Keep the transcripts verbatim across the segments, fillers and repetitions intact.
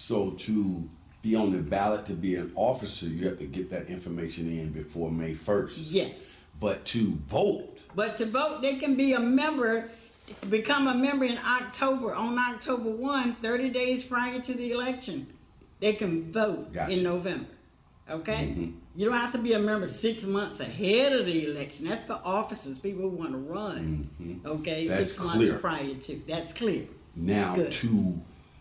So to be on the ballot to be an officer, you have to get that information in before May first. Yes. But to vote. But to vote, they can be a member, become a member in October, on October first, thirty days prior to the election. They can vote Gotcha. in November. Okay? Mm-hmm. You don't have to be a member six months ahead of the election. That's for officers, people who want to run. Mm-hmm. Okay? That's six clear. months prior to. That's clear. Now, Good. to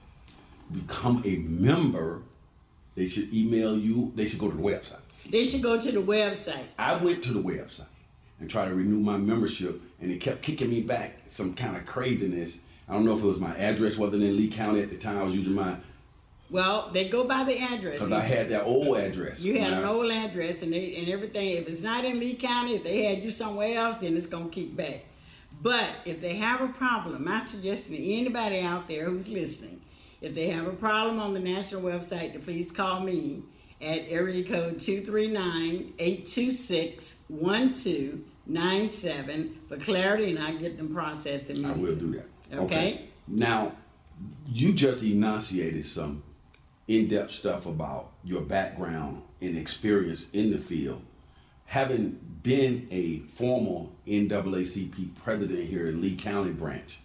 become a member, they should email you. They should go to the website. They should go to the website. I went to the website and tried to renew my membership, and it kept kicking me back. Some kind of craziness. I don't know if it was my address wasn't in Lee County at the time. I was using my, Well, they go by the address. because I had that old address. You had When an I- old address and they, and everything. If it's not in Lee County, if they had you somewhere else, then it's going to kick back. But if they have a problem, my suggestion to anybody out there who's listening, if they have a problem on the national website, to please call me at area code two three nine, eight two six, one two nine seven for clarity, and I get them processed I immediately. will do that. Okay. Now, you just enunciated some in-depth stuff about your background and experience in the field. Having been a former N double A C P president here in Lee County branch,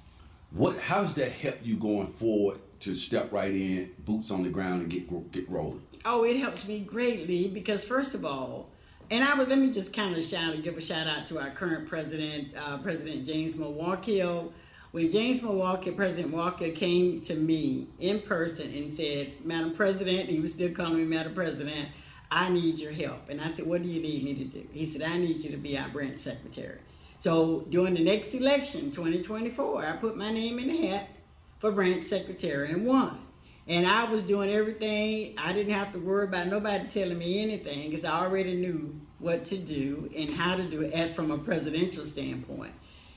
what how does that help you going forward to step right in, boots on the ground, and get get rolling? Oh, it helps me greatly because first of all, and I would let me just kind of shout and give a shout out to our current president, uh, President James Milwaukee. When James Milwaukee, President Walker came to me in person and said, "Madam President," he was still calling me Madam President, "I need your help." And I said, "What do you need me to do?" He said, "I need you to be our branch secretary." So during the next election, twenty twenty-four, I put my name in the hat for branch secretary and won. And I was doing everything. I didn't have to worry about nobody telling me anything because I already knew what to do and how to do it from a presidential standpoint.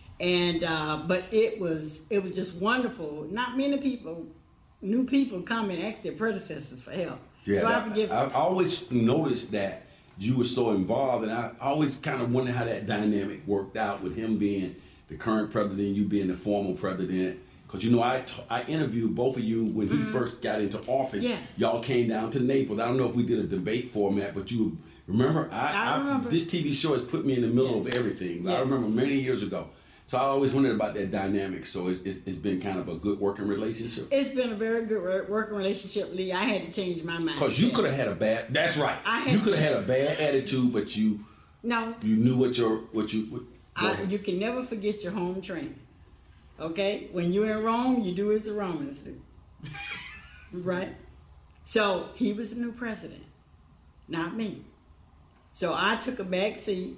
And uh, but it was it was just wonderful. Not many people, new people, come and ask their predecessors for help. Yeah, so I that- have to give. I always noticed that you were so involved, and I always kind of wondered how that dynamic worked out with him being the current president, you being the former president. Because, you know, I, t- I interviewed both of you when he mm-hmm. first got into office. Yes. Y'all came down to Naples. I don't know if we did a debate format, but you remember? I, I remember. I, this T V show has put me in the middle yes. of everything. Yes. I remember many years ago. So I always wondered about that dynamic. So it's, it's, it's been kind of a good working relationship. It's been a very good working relationship, Lee. I had to change my mind. Because you could have had a bad. That's right. I had you could have had a bad attitude, but you. No. You knew what your what you. What, I, you can never forget your home training. Okay, when you're in Rome, you do as the Romans do. Right? So he was the new president, not me. So I took a back seat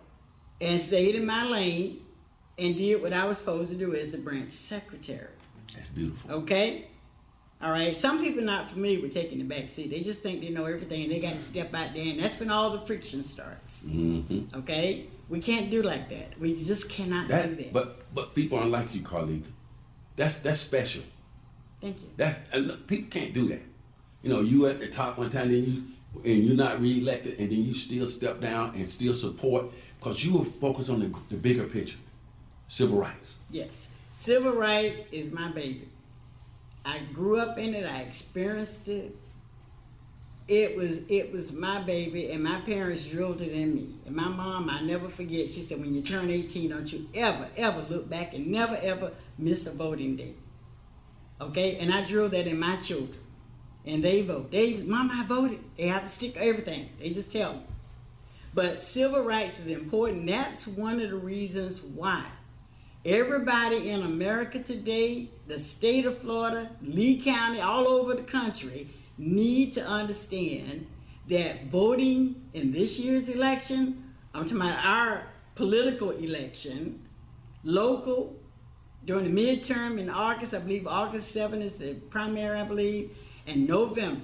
and stayed in my lane and did what I was supposed to do as the branch secretary. That's beautiful. Okay? All right. Some people are not familiar with taking the back seat. They just think they know everything and they got to step out there, and that's when all the friction starts. Mm-hmm. Okay? We can't do like that. We just cannot that, do that. But but people aren't like you, Carlita. That's that's special. Thank you. That uh, people can't do that. You know, you at the top one time, then you and you're not reelected, and then you still step down and still support because you were focused on the, the bigger picture, civil rights. Yes, civil rights is my baby. I grew up in it. I experienced it. It was it was my baby, and my parents drilled it in me. And my mom, I never forget. She said, "When you turn eighteen, don't you ever ever look back and never ever miss a voting day." Okay, and I drilled that in my children, and they vote. They, Mom, I voted. They have to stick to everything. They just tell me. But civil rights is important. That's one of the reasons why everybody in America today, the state of Florida, Lee County, all over the country, need to understand that voting in this year's election, I'm talking about our political election, local, during the midterm in August, I believe August seventh is the primary, I believe, and November.